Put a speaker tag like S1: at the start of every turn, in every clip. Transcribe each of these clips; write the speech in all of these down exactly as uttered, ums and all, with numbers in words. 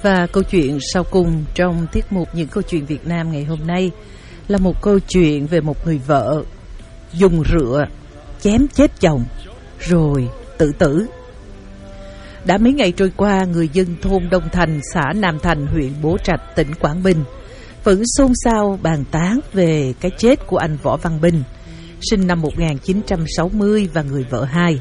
S1: Và câu chuyện sau cùng trong tiết mục Những Câu Chuyện Việt Nam ngày hôm nay là một câu chuyện về một người vợ dùng rựa chém chết chồng rồi tự tử. Đã mấy ngày trôi qua, người dân thôn Đông Thành, xã Nam Thành, huyện Bố Trạch, tỉnh Quảng Bình vẫn xôn xao bàn tán về cái chết của anh Võ Văn Bình, sinh năm một nghìn chín trăm sáu mươi và người vợ hai.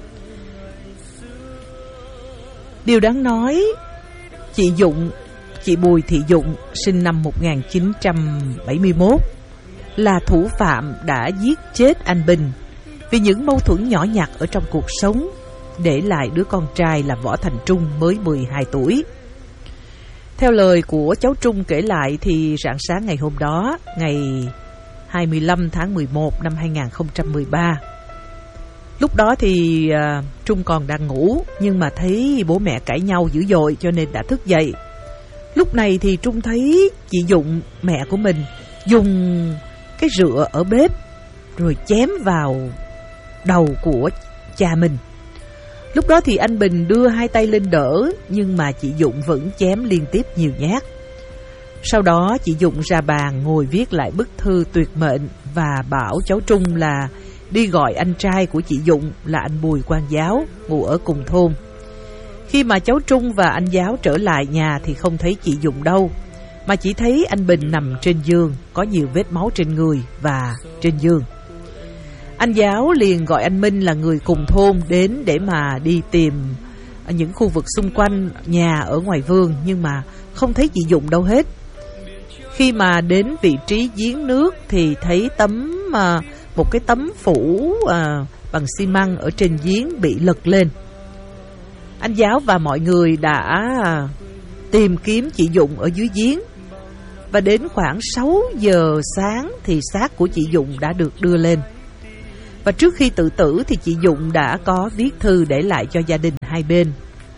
S1: Điều đáng nói, chị Dụng, chị Bùi Thị Dụng, sinh năm một nghìn chín trăm bảy mươi mốt, là thủ phạm đã giết chết anh Bình vì những mâu thuẫn nhỏ nhặt ở trong cuộc sống, để lại đứa con trai là Võ Thành Trung mới mười hai tuổi. Theo lời của cháu Trung kể lại thì rạng sáng ngày hôm đó, ngày hai mươi lăm tháng mười một năm hai nghìn không trăm mười ba, lúc đó thì uh, Trung còn đang ngủ, nhưng mà thấy bố mẹ cãi nhau dữ dội cho nên đã thức dậy. Lúc này thì Trung thấy chị Dụng, mẹ của mình, dùng cái rựa ở bếp rồi chém vào đầu của cha mình. Lúc đó thì anh Bình đưa hai tay lên đỡ, nhưng mà chị Dụng vẫn chém liên tiếp nhiều nhát. Sau đó chị Dụng ra bàn ngồi viết lại bức thư tuyệt mệnh và bảo cháu Trung là đi gọi anh trai của chị Dụng là anh Bùi Quang Giáo, ngụ ở cùng thôn. Khi mà cháu Trung và anh Giáo trở lại nhà thì không thấy chị Dụng đâu, mà chỉ thấy anh Bình nằm trên giường, có nhiều vết máu trên người và trên giường. Anh Giáo liền gọi anh Minh là người cùng thôn đến để mà đi tìm ở những khu vực xung quanh nhà ở ngoài vườn, nhưng mà không thấy chị Dụng đâu hết. Khi mà đến vị trí giếng nước thì thấy tấm uh, một cái tấm phủ uh, bằng xi măng ở trên giếng bị lật lên. Anh Giáo và mọi người đã uh, tìm kiếm chị Dụng ở dưới giếng, và đến khoảng sáu giờ sáng thì xác của chị Dụng đã được đưa lên. Và trước khi tự tử thì chị Dụng đã có viết thư để lại cho gia đình hai bên.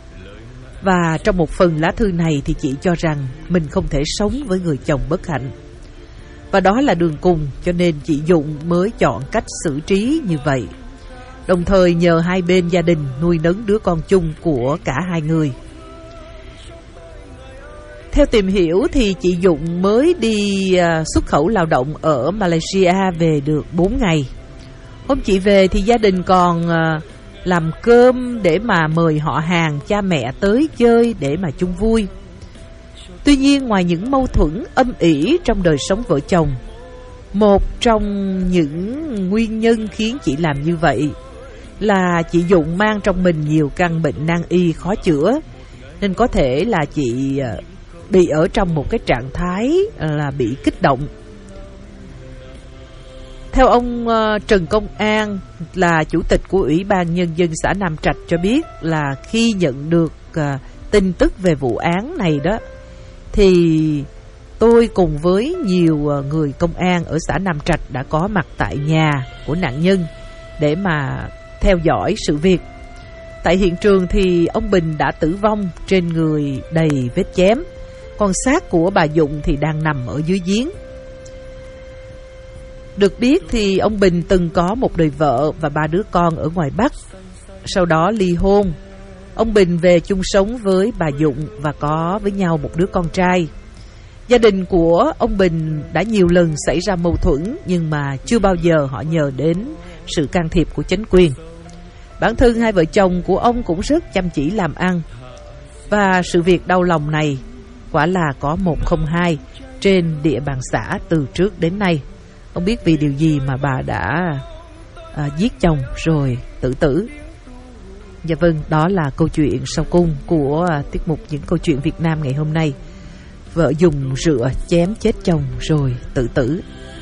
S1: Và trong một phần lá thư này thì chị cho rằng mình không thể sống với người chồng bất hạnh, và đó là đường cùng, cho nên chị Dụng mới chọn cách xử trí như vậy, đồng thời nhờ hai bên gia đình nuôi nấng đứa con chung của cả hai người. Theo tìm hiểu thì chị Dụng mới đi xuất khẩu lao động ở Malaysia về được bốn ngày. Hôm chị về thì gia đình còn làm cơm để mà mời họ hàng, cha mẹ tới chơi để mà chung vui. Tuy nhiên, ngoài những mâu thuẫn âm ỉ trong đời sống vợ chồng, một trong những nguyên nhân khiến chị làm như vậy là chị Dụng mang trong mình nhiều căn bệnh nan y khó chữa, nên có thể là chị bị ở trong một cái trạng thái là bị kích động. Theo ông uh, Trần Công An, là chủ tịch của Ủy ban Nhân dân xã Nam Trạch cho biết là khi nhận được uh, tin tức về vụ án này đó, thì tôi cùng với nhiều uh, người công an ở xã Nam Trạch đã có mặt tại nhà của nạn nhân để mà theo dõi sự việc. Tại hiện trường thì ông Bình đã tử vong, trên người đầy vết chém, còn xác của bà Dụng thì đang nằm ở dưới giếng. Được biết thì ông Bình từng có một đời vợ và ba đứa con ở ngoài Bắc. Sau đó ly hôn, ông Bình về chung sống với bà Dụng và có với nhau một đứa con trai. Gia đình của ông Bình đã nhiều lần xảy ra mâu thuẫn, nhưng mà chưa bao giờ họ nhờ đến sự can thiệp của chính quyền. Bản thân hai vợ chồng của ông cũng rất chăm chỉ làm ăn. Và sự việc đau lòng này quả là có một không hai trên địa bàn xã từ trước đến nay. Không biết vì điều gì mà bà đã à, giết chồng rồi tự tử. Dạ vâng, đó là câu chuyện sau cùng của à, tiết mục Những Câu Chuyện Việt Nam ngày hôm nay. Vợ dùng rựa chém chết chồng rồi tự tử.